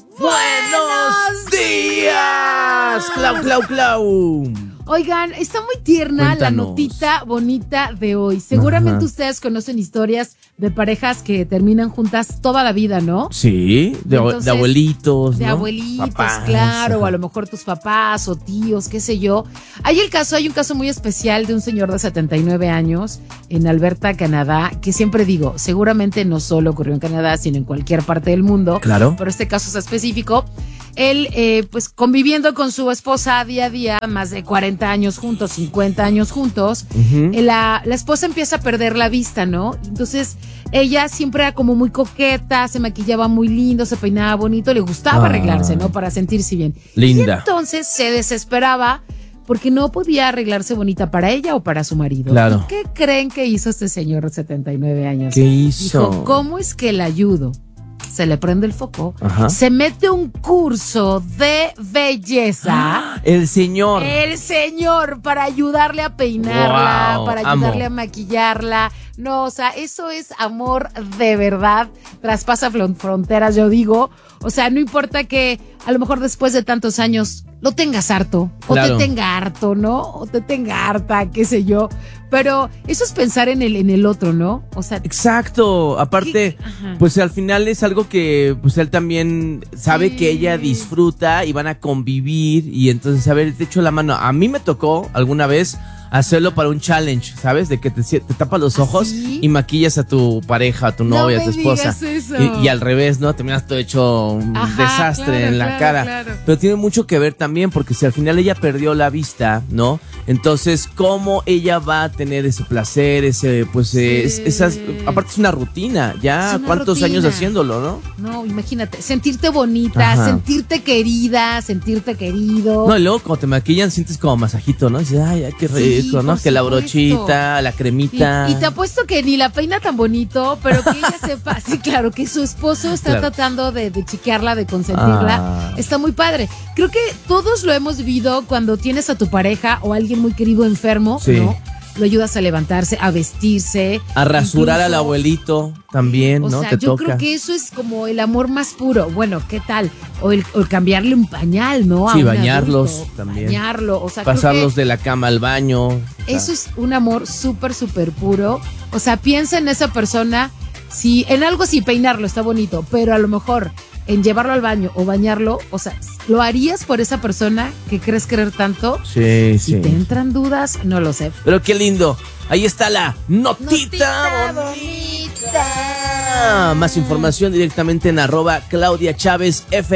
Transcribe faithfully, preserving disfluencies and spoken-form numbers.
¡Buenos días! ¡Clau, clau, clau! Oigan, está muy tierna Cuéntanos. la notita bonita de hoy. Seguramente Ajá. ustedes conocen historias de parejas que terminan juntas toda la vida, ¿no? Sí, de, Entonces, de abuelitos, De ¿no? abuelitos, Papás, claro, o ajá. a lo mejor tus papás o tíos, qué sé yo. Hay el caso, hay un caso muy especial de un señor de setenta y nueve años en Alberta, Canadá, que siempre digo, seguramente no solo ocurrió en Canadá, sino en cualquier parte del mundo. Claro. Pero este caso es específico. Él, eh, pues conviviendo con su esposa día a día, más de cuarenta años juntos, cincuenta años juntos, Ujú. eh, la, la esposa empieza a perder la vista, ¿no? Entonces, ella siempre era como muy coqueta, se maquillaba muy lindo, se peinaba bonito, le gustaba Ah. arreglarse, ¿no? Para sentirse bien. Linda. Y entonces se desesperaba porque no podía arreglarse bonita para ella o para su marido. Claro. ¿Y qué creen que hizo este señor de setenta y nueve años? ¿Qué hizo? Dijo, ¿cómo es que le ayudo? Se le prende el foco, Ajá. se mete un curso de belleza. El señor. El señor, para ayudarle a peinarla, Wow, para amo. ayudarle a maquillarla. No, o sea, eso es amor de verdad. Traspasa fron- fronteras, yo digo. O sea, no importa que a lo mejor después de tantos años lo tengas harto, o Claro. te tenga harto, ¿no? O te tenga harta, qué sé yo. Pero eso es pensar en el, en el otro, ¿no? O sea, Exacto, aparte, ¿Qué? Ajá. pues al final es algo que pues él también sabe Sí. que ella disfruta y van a convivir y entonces, a ver, te echo la mano. A mí me tocó alguna vez hacerlo para un challenge, ¿sabes? De que te, te tapas los ¿Ah, ojos sí? y maquillas a tu pareja, a tu No novia, a me tu esposa. digas eso. Y, y al revés, ¿no? Terminas todo hecho un Ajá, desastre claro, en la claro, cara. claro. Pero tiene mucho que ver también porque si al final ella perdió la vista, ¿no? Entonces, ¿cómo ella va a tener ese placer, ese, pues, Sí. eh, es- esas, aparte es una rutina, ya Es una cuántos rutina. años haciéndolo, ¿no? No, imagínate, sentirte bonita, Ajá. sentirte querida, sentirte querido. No, y luego cuando te maquillan sientes como masajito, ¿no? Y dices, ay, ay, qué Sí, rico, ¿no? por Que la supuesto. brochita, la cremita. Y, y te apuesto que ni la peina tan bonito, pero que ella sepa, sí, claro, que su esposo está Claro. tratando de, de chiquearla, de consentirla. Ah. Está muy padre. Creo que todos lo hemos vivido cuando tienes a tu pareja o a alguien muy querido enfermo, Sí. ¿no? Lo ayudas a levantarse, a vestirse. A rasurar incluso- al abuelito también, O ¿no? sea, Te yo toca. creo que eso es como el amor más puro. Bueno, ¿qué tal? O el, o el cambiarle un pañal, ¿no? A Sí, un bañarlos adulto. también. Bañarlo, o sea, creo que Pasarlos de la cama al baño. o sea, eso es un amor súper, súper puro. O sea, piensa en esa persona, si en algo sí, peinarlo está bonito, pero a lo mejor en llevarlo al baño o bañarlo, o sea, ¿lo harías por esa persona que crees querer tanto? Sí, Si sí. te entran dudas, no lo sé. Pero qué lindo. Ahí está la notita, Notita bonita. Más información directamente en arroba Claudia Chávez F.